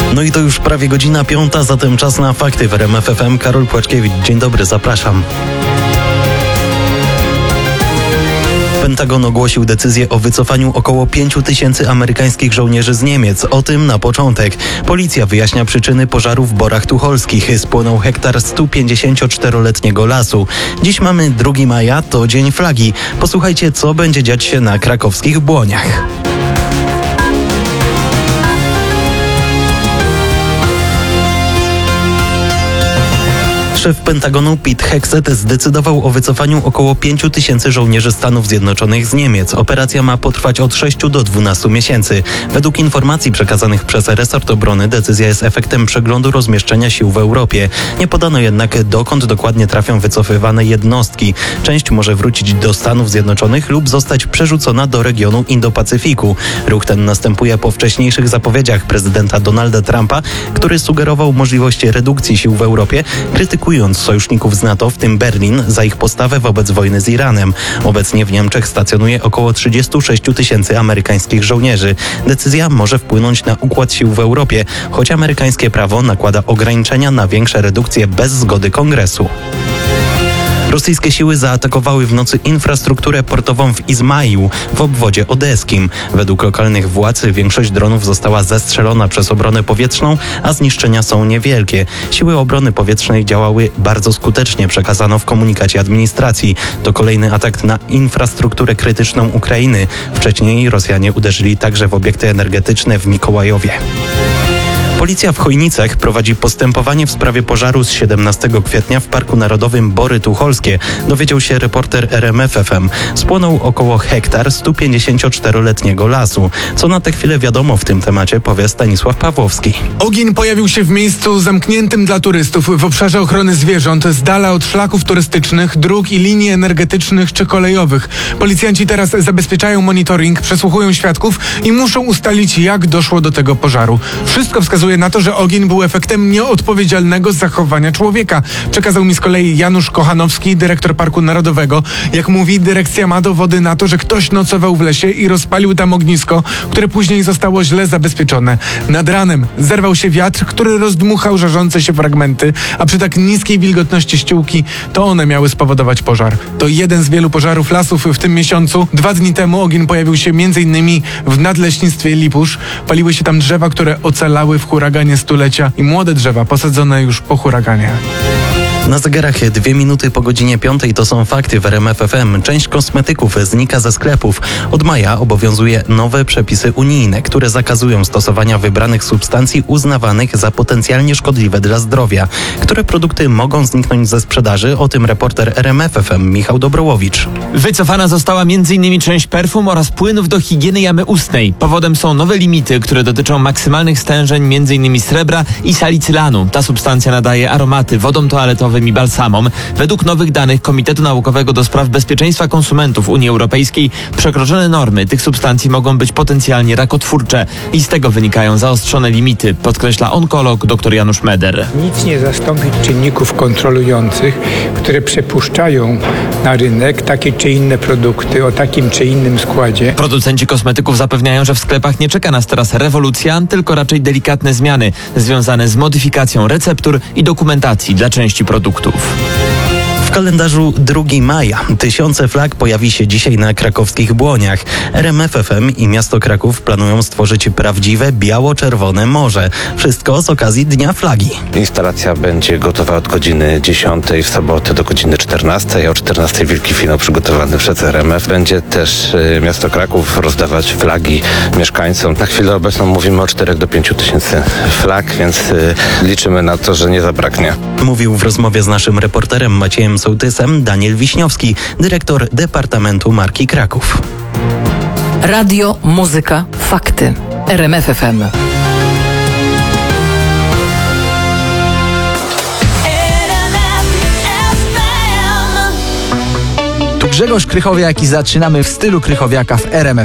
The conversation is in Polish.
No i to już prawie godzina 5, zatem czas na fakty w RMF FM. Karol Płaczkiewicz, dzień dobry, zapraszam. Pentagon ogłosił decyzję o wycofaniu około 5 000 amerykańskich żołnierzy z Niemiec. O tym na początek. Policja wyjaśnia przyczyny pożaru w Borach Tucholskich. Spłonął hektar 154-letniego lasu. Dziś mamy 2 maja, to Dzień Flagi. Posłuchajcie, co będzie dziać się na krakowskich Błoniach. Szef Pentagonu Pete Hegseth zdecydował o wycofaniu około 5 000 żołnierzy Stanów Zjednoczonych z Niemiec. Operacja ma potrwać od 6 do 12 miesięcy. Według informacji przekazanych przez resort obrony decyzja jest efektem przeglądu rozmieszczenia sił w Europie. Nie podano jednak, dokąd dokładnie trafią wycofywane jednostki. Część może wrócić do Stanów Zjednoczonych lub zostać przerzucona do regionu Indo-Pacyfiku. Ruch ten następuje po wcześniejszych zapowiedziach prezydenta Donalda Trumpa, który sugerował możliwość redukcji sił w Europie, krytykując sojuszników z NATO, w tym Berlin, za ich postawę wobec wojny z Iranem. Obecnie w Niemczech stacjonuje około 36 000 amerykańskich żołnierzy. Decyzja może wpłynąć na układ sił w Europie, choć amerykańskie prawo nakłada ograniczenia na większe redukcje bez zgody Kongresu. Rosyjskie siły zaatakowały w nocy infrastrukturę portową w Izmailu w obwodzie odeskim. Według lokalnych władz większość dronów została zestrzelona przez obronę powietrzną, a zniszczenia są niewielkie. Siły obrony powietrznej działały bardzo skutecznie, przekazano w komunikacie administracji. To kolejny atak na infrastrukturę krytyczną Ukrainy. Wcześniej Rosjanie uderzyli także w obiekty energetyczne w Mikołajowie. Policja w Chojnicach prowadzi postępowanie w sprawie pożaru z 17 kwietnia w Parku Narodowym Bory Tucholskie, dowiedział się reporter RMF FM. Spłonął około hektar 154-letniego lasu. Co na tę chwilę wiadomo w tym temacie, powie Stanisław Pawłowski. Ogień pojawił się w miejscu zamkniętym dla turystów w obszarze ochrony zwierząt, z dala od szlaków turystycznych, dróg i linii energetycznych czy kolejowych. Policjanci teraz zabezpieczają monitoring, przesłuchują świadków i muszą ustalić, jak doszło do tego pożaru. Wszystko wskazuje na to, że ogień był efektem nieodpowiedzialnego zachowania człowieka. Przekazał mi z kolei Janusz Kochanowski, dyrektor Parku Narodowego. Jak mówi, dyrekcja ma dowody na to, że ktoś nocował w lesie i rozpalił tam ognisko, które później zostało źle zabezpieczone. Nad ranem zerwał się wiatr, który rozdmuchał żarzące się fragmenty, a przy tak niskiej wilgotności ściółki to one miały spowodować pożar. To jeden z wielu pożarów lasów w tym miesiącu. 2 dni temu ogień pojawił się m.in. w nadleśnictwie Lipusz. Paliły się tam drzewa, które ocalały w huraganie stulecia i młode drzewa posadzone już po huraganie. Na zegarach 2 minuty po godzinie 5 to są fakty w RMF FM. Część kosmetyków znika ze sklepów. Od maja obowiązuje nowe przepisy unijne, które zakazują stosowania wybranych substancji uznawanych za potencjalnie szkodliwe dla zdrowia. Które produkty mogą zniknąć ze sprzedaży? O tym reporter RMF FM Michał Dobrołowicz. Wycofana została m.in. część perfum oraz płynów do higieny jamy ustnej. Powodem są nowe limity, które dotyczą maksymalnych stężeń m.in. srebra i salicylanu. Ta substancja nadaje aromaty wodom toaletowym i balsamom. Według nowych danych Komitetu Naukowego do Spraw Bezpieczeństwa Konsumentów Unii Europejskiej przekroczone normy tych substancji mogą być potencjalnie rakotwórcze i z tego wynikają zaostrzone limity, podkreśla onkolog dr Janusz Meder. Nic nie zastąpi czynników kontrolujących, które przepuszczają na rynek takie czy inne produkty o takim czy innym składzie. Producenci kosmetyków zapewniają, że w sklepach nie czeka nas teraz rewolucja, tylko raczej delikatne zmiany związane z modyfikacją receptur i dokumentacji dla części produktów. W kalendarzu 2 maja tysiące flag pojawi się dzisiaj na krakowskich Błoniach. RMF FM i miasto Kraków planują stworzyć prawdziwe biało-czerwone morze. Wszystko z okazji Dnia Flagi. Instalacja będzie gotowa od godziny 10 w sobotę do godziny 14, a o 14 wielki finał przygotowany przez RMF. Będzie też miasto Kraków rozdawać flagi mieszkańcom. Na chwilę obecną mówimy o 4 do 5 tysięcy flag, więc liczymy na to, że nie zabraknie. Mówił w rozmowie z naszym reporterem Maciejem Sołtysem Daniel Wiśniowski, dyrektor Departamentu Marki Kraków. Radio, muzyka, fakty. RMF FM. Tu Grzegorz Krychowiak i zaczynamy w stylu Krychowiaka w RMF